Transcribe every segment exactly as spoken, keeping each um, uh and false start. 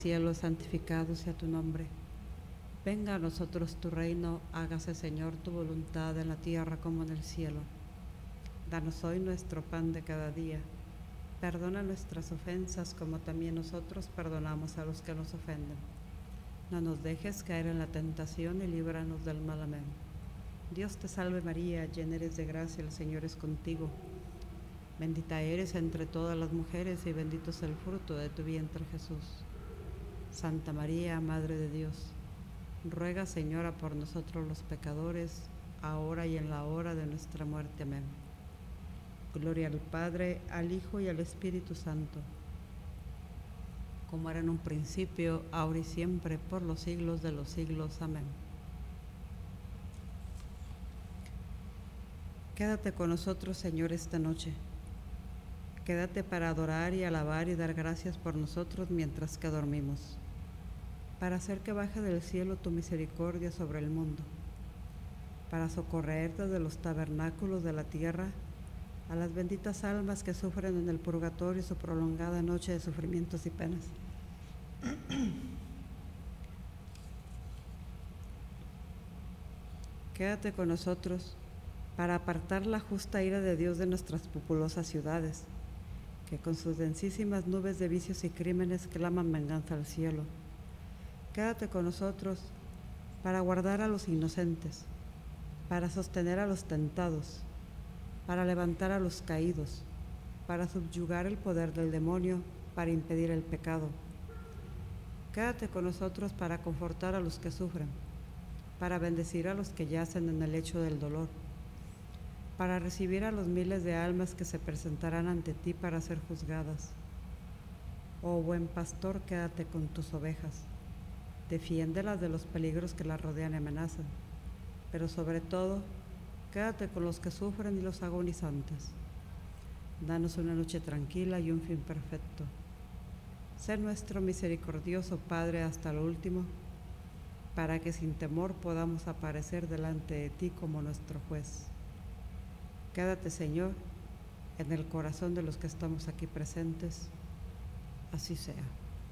Cielo, santificado sea tu nombre. Venga a nosotros tu reino, hágase, Señor, tu voluntad en la tierra como en el cielo. Danos hoy nuestro pan de cada día. Perdona nuestras ofensas como también nosotros perdonamos a los que nos ofenden. No nos dejes caer en la tentación y líbranos del mal. Amén. Dios te salve María, llena eres de gracia, el Señor es contigo. Bendita eres entre todas las mujeres y bendito es el fruto de tu vientre, Jesús. Santa María, Madre de Dios, ruega, Señora, por nosotros los pecadores, ahora y en la hora de nuestra muerte. Amén. Gloria al Padre, al Hijo y al Espíritu Santo, como era en un principio, ahora y siempre, por los siglos de los siglos. Amén. Quédate con nosotros, Señor, esta noche. Quédate para adorar y alabar y dar gracias por nosotros mientras que dormimos, para hacer que baje del cielo tu misericordia sobre el mundo, para socorrer desde los tabernáculos de la tierra a las benditas almas que sufren en el purgatorio su prolongada noche de sufrimientos y penas. Quédate con nosotros para apartar la justa ira de Dios de nuestras populosas ciudades, que con sus densísimas nubes de vicios y crímenes claman venganza al cielo. Quédate con nosotros para guardar a los inocentes, para sostener a los tentados, para levantar a los caídos, para subyugar el poder del demonio, para impedir el pecado. Quédate con nosotros para confortar a los que sufren, para bendecir a los que yacen en el lecho del dolor, para recibir a los miles de almas que se presentarán ante ti para ser juzgadas. Oh buen pastor, quédate con tus ovejas, defiéndelas de los peligros que las rodean y amenazan, pero sobre todo, quédate con los que sufren y los agonizantes. Danos una noche tranquila y un fin perfecto. Sé nuestro misericordioso Padre hasta lo último, para que sin temor podamos aparecer delante de ti como nuestro juez. Quédate, Señor, en el corazón de los que estamos aquí presentes. Así sea.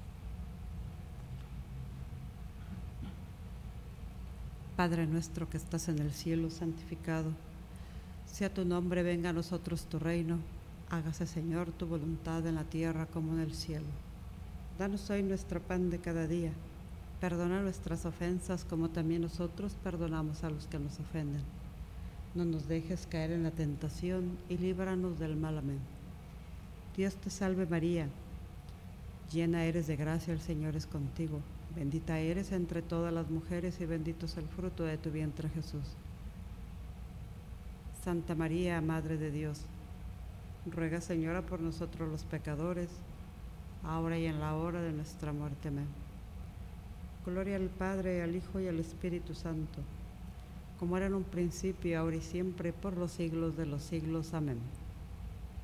Padre nuestro que estás en el cielo, santificado sea tu nombre, venga a nosotros tu reino, hágase, Señor, tu voluntad en la tierra como en el cielo. Danos hoy nuestro pan de cada día, perdona nuestras ofensas como también nosotros perdonamos a los que nos ofenden. No nos dejes caer en la tentación y líbranos del mal. Amén. Dios te salve María, llena eres de gracia, el Señor es contigo. Bendita eres entre todas las mujeres y bendito es el fruto de tu vientre, Jesús. Santa María, Madre de Dios, ruega, Señora, por nosotros los pecadores, ahora y en la hora de nuestra muerte. Amén. Gloria al Padre, al Hijo y al Espíritu Santo, como era en un principio, ahora y siempre, por los siglos de los siglos. Amén.